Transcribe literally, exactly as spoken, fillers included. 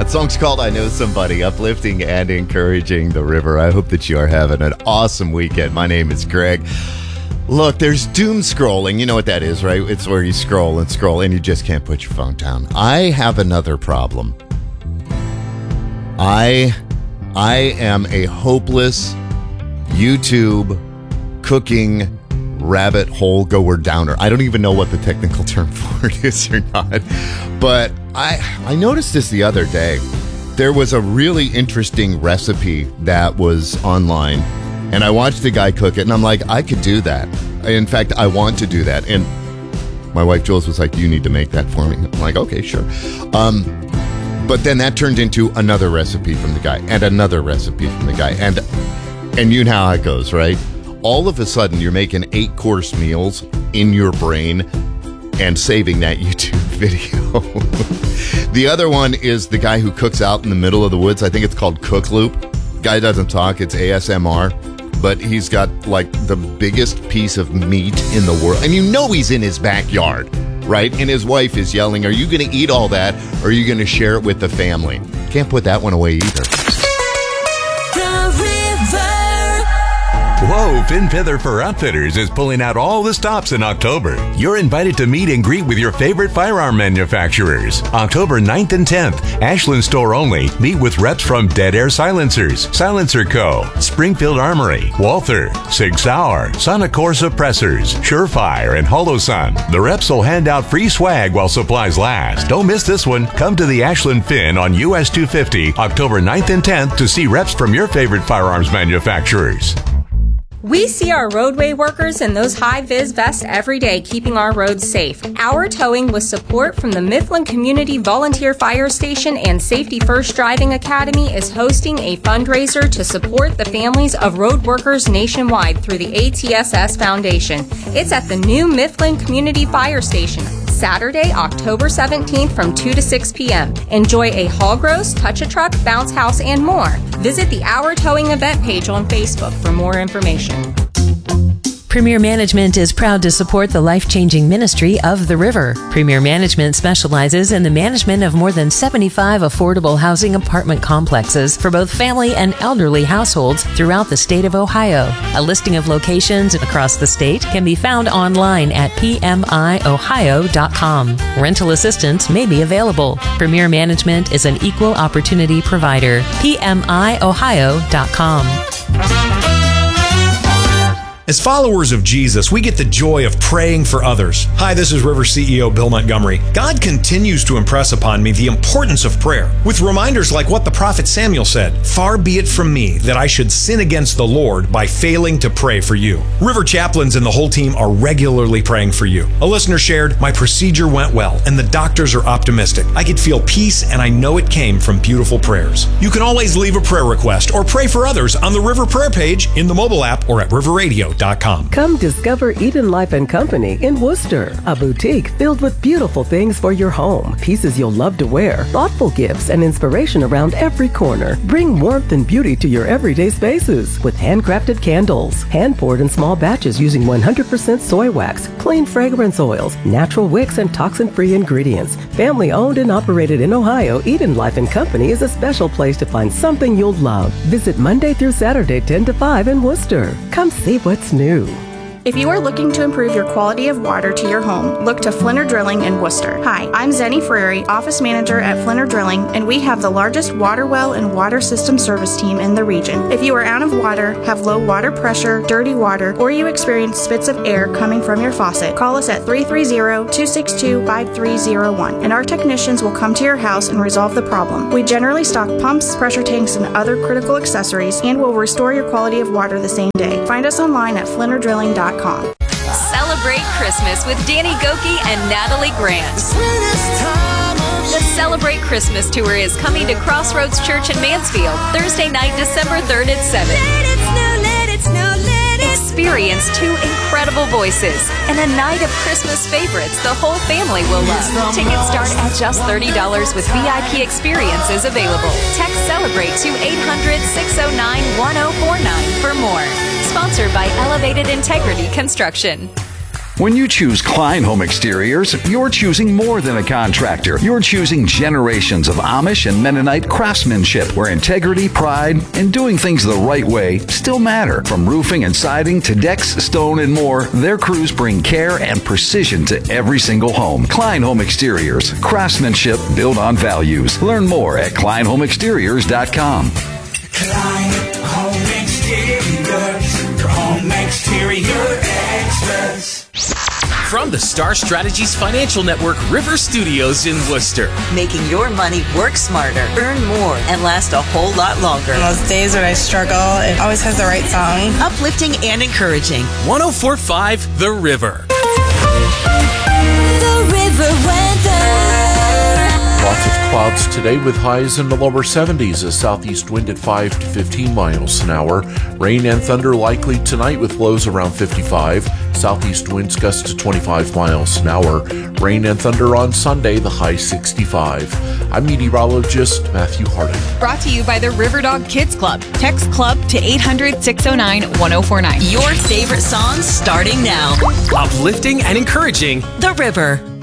That song's called I Know Somebody, uplifting and encouraging the river. I hope that you are having an awesome weekend. My name is Greg. Look, there's doom scrolling. You know what that is, right? It's where you scroll and scroll and you just can't put your phone down. I have another problem. I, I am a hopeless YouTube cooking rabbit hole goer downer. I don't even know what the technical term for it is or not. But I I noticed this the other day. There was a really interesting recipe that was online, and I watched the guy cook it, and I'm like, I could do that. In fact, I want to do that. And my wife Jules was like, you need to make that for me. I'm like, okay, sure. Um, but then that turned into another recipe from the guy, and another recipe from the guy. And and you know how it goes, right? All of a sudden, you're making eight-course meals in your brain and saving that YouTube video. The other one is the guy who cooks out in the middle of the woods. I think it's called Cook Loop. Guy doesn't talk. It's A S M R. But he's got, like, the biggest piece of meat in the world. And you know he's in his backyard, right? And his wife is yelling, are you going to eat all that, or are you going to share it with the family? Can't put that one away either. Whoa, Finn Feather for Outfitters is pulling out all the stops in October. You're invited to meet and greet with your favorite firearm manufacturers. October ninth and tenth, Ashland store only. Meet with reps from Dead Air Silencers, Silencer Co., Springfield Armory, Walther, Sig Sauer, Sonicor Suppressors, Surefire, and Holosun. The reps will hand out free swag while supplies last. Don't miss this one. Come to the Ashland Finn on U S two fifty, October ninth and tenth to see reps from your favorite firearms manufacturers. We see our roadway workers in those high-vis vests every day, keeping our roads safe. Our Towing, with support from the Mifflin Community Volunteer Fire Station and Safety First Driving Academy, is hosting a fundraiser to support the families of road workers nationwide through the A T S S Foundation. It's at the new Mifflin Community Fire Station, Saturday, October seventeenth from two to six p.m. Enjoy a hog roast, touch a truck, bounce house, and more. Visit the Our Towing event page on Facebook for more information. Premier Management is proud to support the life-changing ministry of the River. Premier Management specializes in the management of more than seventy-five affordable housing apartment complexes for both family and elderly households throughout the state of Ohio. A listing of locations across the state can be found online at p m i ohio dot com. Rental assistance may be available. Premier Management is an equal opportunity provider. p m i ohio dot com. As followers of Jesus, we get the joy of praying for others. Hi, this is River C E O Bill Montgomery. God continues to impress upon me the importance of prayer, with reminders like what the prophet Samuel said, "Far be it from me that I should sin against the Lord by failing to pray for you." River chaplains and the whole team are regularly praying for you. A listener shared, "My procedure went well, and the doctors are optimistic. I could feel peace, and I know it came from beautiful prayers." You can always leave a prayer request or pray for others on the River Prayer page, in the mobile app, or at river radio dot com. Come discover Eden Life and Company in Worcester, a boutique filled with beautiful things for your home, pieces you'll love to wear, thoughtful gifts, and inspiration around every corner. Bring warmth and beauty to your everyday spaces with handcrafted candles, hand-poured in small batches using one hundred percent soy wax, clean fragrance oils, natural wicks, and toxin-free ingredients. Family-owned and operated in Ohio, Eden Life and Company is a special place to find something you'll love. Visit Monday through Saturday, ten to five in Worcester. Come see what's new. If you are looking to improve your quality of water to your home, look to Flinner Drilling in Worcester. Hi, I'm Zenny Ferrari, Office Manager at Flinner Drilling, and we have the largest water well and water system service team in the region. If you are out of water, have low water pressure, dirty water, or you experience spits of air coming from your faucet, call us at three three zero, two six two, five three zero one, and our technicians will come to your house and resolve the problem. We generally stock pumps, pressure tanks, and other critical accessories, and will restore your quality of water the same day. Find us online at flinner drilling dot com. Celebrate Christmas with Danny Goki and Natalie Grant. The Celebrate Christmas Tour is coming to Crossroads Church in Mansfield, Thursday night, December third at seven. Let it snow, let it snow, let it Experience two incredible voices and a night of Christmas favorites the whole family will love. Tickets start at just thirty dollars with V I P experiences available. Text Celebrate to eight hundred, six oh nine, one oh four nine for more. Sponsored by Elevated Integrity Construction. When you choose Klein Home Exteriors, you're choosing more than a contractor. You're choosing generations of Amish and Mennonite craftsmanship where integrity, pride, and doing things the right way still matter. From roofing and siding to decks, stone, and more, their crews bring care and precision to every single home. Klein Home Exteriors, craftsmanship built on values. Learn more at klein home exteriors dot com. Klein Home Exteriors, your home exterior experts. From the Star Strategies Financial Network River Studios in Worcester. Making your money work smarter, earn more, and last a whole lot longer. On those days when I struggle, it always has the right song. Uplifting and encouraging. one oh four point five The River. The River Weather. Lots of clouds today with highs in the lower seventies, a southeast wind at five to fifteen miles an hour. Rain and thunder likely tonight with lows around fifty-five. Southeast winds gusts to twenty-five miles an hour. Rain and thunder on Sunday, the high sixty-five. I'm meteorologist Matthew Harding. Brought to you by the Riverdog Kids Club. Text club to eight hundred, six oh nine, one oh four nine. Your favorite songs starting now. Uplifting and encouraging. The River.